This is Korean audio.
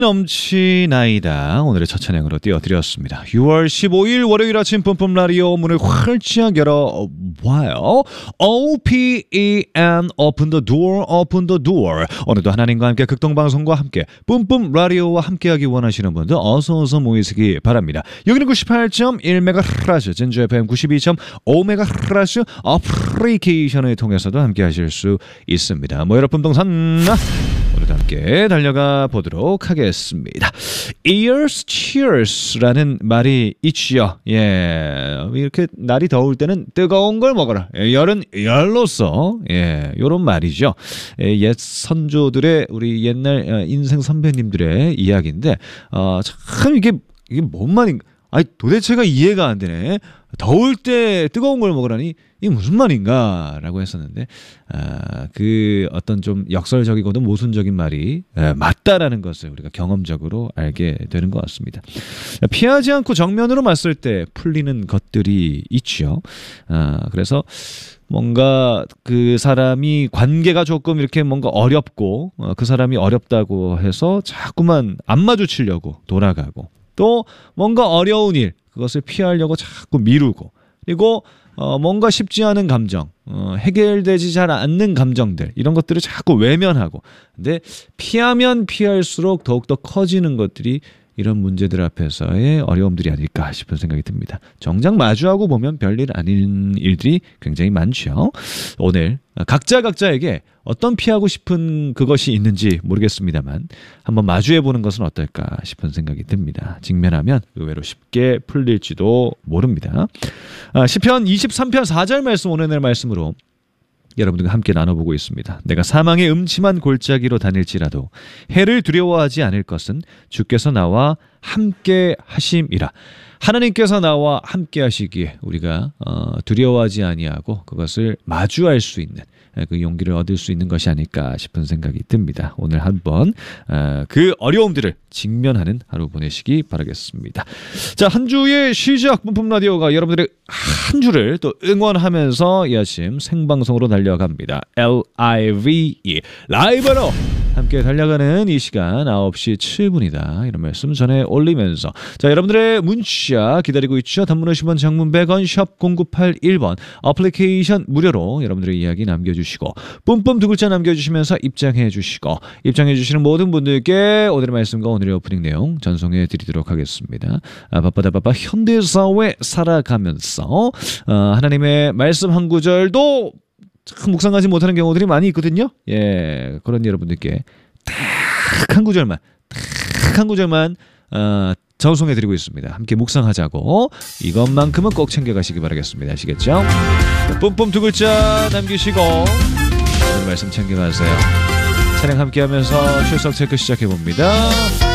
넘치나이다. 오늘의 첫 찬양으로 띄워드렸습니다. 6월 15일 월요일 아침 뿜뿜 라디오 문을 활짝 열어봐요. OPEN Open the Door, Open the Door. 오늘도 하나님과 함께 극동방송과 함께 뿜뿜 라디오와 함께하기 원하시는 분들 어서 모이시기 바랍니다. 여기는 98.1MHz 진주 FM 92.5MHz 어플리케이션을 통해서도 함께하실 수 있습니다. 여러분 동산 오늘도 함께 달려가 보도록 하겠습니다. Ears cheers라는 말이 있지요. 이렇게 날이 더울 때는 뜨거운 걸 먹어라. 열은 열로써 이런 말이죠. 옛 선조들의 우리 옛날 인생 선배님들의 이야기인데 참 이게 뭔 말인가? 도대체가 이해가 안 되네. 더울 때 뜨거운 걸 먹으라니 이게 무슨 말인가라고 했었는데 그 어떤 좀 역설적이고도 모순적인 말이 맞다라는 것을 우리가 경험적으로 알게 되는 것 같습니다. 피하지 않고 정면으로 맞설 때 풀리는 것들이 있죠. 그래서 뭔가 그 사람이 관계가 조금 이렇게 뭔가 어렵고 그 사람이 어렵다고 해서 자꾸만 안 마주치려고 돌아가고 또 뭔가 어려운 일 그것을 피하려고 자꾸 미루고 그리고 뭔가 쉽지 않은 감정 해결되지 잘 않는 감정들 이런 것들을 자꾸 외면하고 근데 피하면 피할수록 더욱더 커지는 것들이 이런 문제들 앞에서의 어려움들이 아닐까 싶은 생각이 듭니다. 정작 마주하고 보면 별일 아닌 일들이 굉장히 많죠. 오늘 각자에게 어떤 피하고 싶은 그것이 있는지 모르겠습니다만 한번 마주해보는 것은 어떨까 싶은 생각이 듭니다. 직면하면 의외로 쉽게 풀릴지도 모릅니다. 시편 23편 4절 말씀 오늘 말씀으로 여러분들과 함께 나눠보고 있습니다. 내가 사망의 음침한 골짜기로 다닐지라도 해를 두려워하지 않을 것은 주께서 나와 함께 하심이라. 하나님께서 나와 함께 하시기에 우리가 두려워하지 아니하고 그것을 마주할 수 있는 그 용기를 얻을 수 있는 것이 아닐까 싶은 생각이 듭니다. 오늘 한번 그 어려움들을 직면하는 하루 보내시기 바라겠습니다. 자, 한 주의 시작 뿜뿜 라디오가 여러분들의 한 주를 또 응원하면서 이 아침 생방송으로 달려갑니다. LIVE 라이브로 함께 달려가는 이 시간 9시 7분이다. 이런 말씀 전해 올리면서 자, 여러분들의 문자 기다리고 있죠. 단문 50원 장문 100원 샵 0981번 어플리케이션 무료로 여러분들의 이야기 남겨주시고 뿜뿜 두 글자 남겨주시면서 입장해 주시고 입장해 주시는 모든 분들께 오늘의 말씀과 오늘의 오프닝 내용 전송해 드리도록 하겠습니다. 바빠 현대사회 살아가면서 하나님의 말씀 한 구절도 참 묵상하지 못하는 경우들이 많이 있거든요. 그런 여러분들께 딱 한 구절만 전송해드리고 있습니다. 함께 묵상하자고 이것만큼은 꼭 챙겨가시기 바라겠습니다. 아시겠죠? 뿜뿜 두 글자 남기시고 오늘 말씀 챙겨가세요. 차량 함께하면서 출석 체크 시작해봅니다.